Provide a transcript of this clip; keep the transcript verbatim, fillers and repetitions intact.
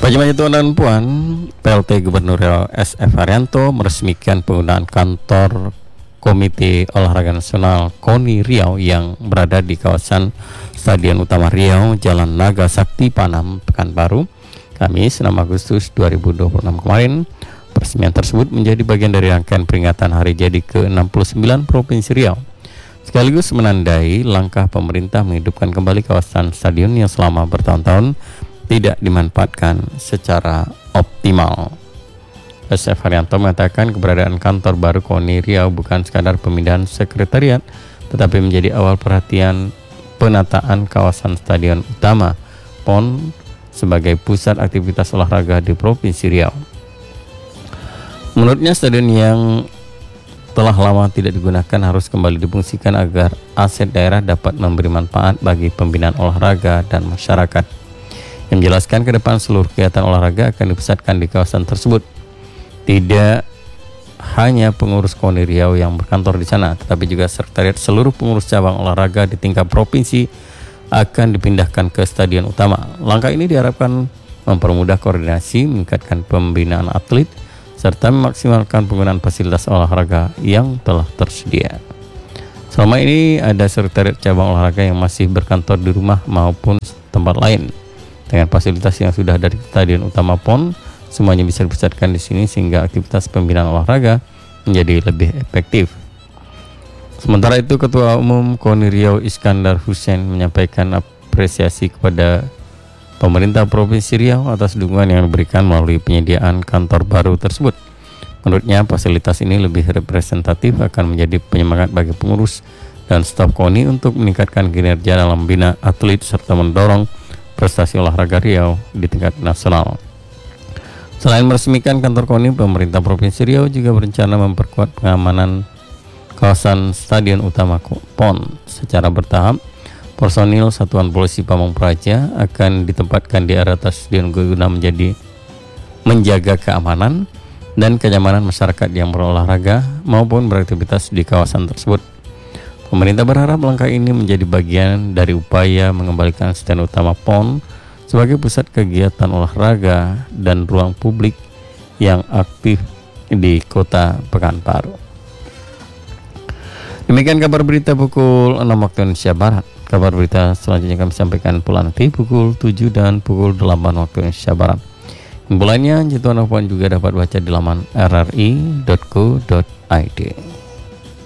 Pak Jemaah Tuan dan Puan, P L T Gubernur Riau S F Haryanto meresmikan penggunaan kantor Komite Olahraga Nasional KONI Riau yang berada di kawasan Stadion Utama Riau, Jalan Naga Sakti Panam, Pekanbaru, Kamis enam Agustus dua ribu dua puluh enam kemarin. Peresmian tersebut menjadi bagian dari rangkaian peringatan hari jadi ke enam puluh sembilan Provinsi Riau, sekaligus menandai langkah pemerintah menghidupkan kembali kawasan stadion yang selama bertahun-tahun tidak dimanfaatkan secara optimal. S F Haryanto mengatakan keberadaan kantor baru KONI Riau bukan sekadar pemindahan sekretariat, tetapi menjadi awal perhatian penataan kawasan Stadion Utama P O N sebagai pusat aktivitas olahraga di Provinsi Riau. Menurutnya, stadion yang telah lama tidak digunakan harus kembali difungsikan agar aset daerah dapat memberi manfaat bagi pembinaan olahraga dan masyarakat. Yang menjelaskan ke depan seluruh kegiatan olahraga akan dipusatkan di kawasan tersebut. Tidak hanya pengurus KONI Riau yang berkantor di sana, tetapi juga sekretariat seluruh pengurus cabang olahraga di tingkat provinsi akan dipindahkan ke Stadion Utama. Langkah ini diharapkan mempermudah koordinasi, meningkatkan pembinaan atlet, serta memaksimalkan penggunaan fasilitas olahraga yang telah tersedia. Selama ini ada sekretariat cabang olahraga yang masih berkantor di rumah maupun tempat lain. Dengan fasilitas yang sudah ada di Stadion Utama P O N, semuanya bisa dipusatkan di sini sehingga aktivitas pembinaan olahraga menjadi lebih efektif. Sementara itu, Ketua Umum KONI Riau Iskandar Hussein menyampaikan apresiasi kepada pemerintah Provinsi Riau atas dukungan yang diberikan melalui penyediaan kantor baru tersebut. Menurutnya, fasilitas ini lebih representatif, akan menjadi penyemangat bagi pengurus dan staf KONI untuk meningkatkan kinerja dalam membina atlet serta mendorong prestasi olahraga Riau di tingkat nasional. Selain meresmikan kantor KONI, pemerintah Provinsi Riau juga berencana memperkuat pengamanan kawasan Stadion Utama P O N secara bertahap. Personil Satuan Polisi Pamong Praja akan ditempatkan di area stadion guna menjadi menjaga keamanan dan kenyamanan masyarakat yang berolahraga maupun beraktivitas di kawasan tersebut. Pemerintah berharap langkah ini menjadi bagian dari upaya mengembalikan Stadion Utama P O N sebagai pusat kegiatan olahraga dan ruang publik yang aktif di Kota Pekanbaru. Demikian kabar berita pukul enam waktu Indonesia Barat. Kabar berita selanjutnya kami sampaikan pula nanti pukul tujuh dan pukul delapan waktu Indonesia Barat. Info lainnya, Jituan Puan juga dapat baca di laman r r i dot co dot i d.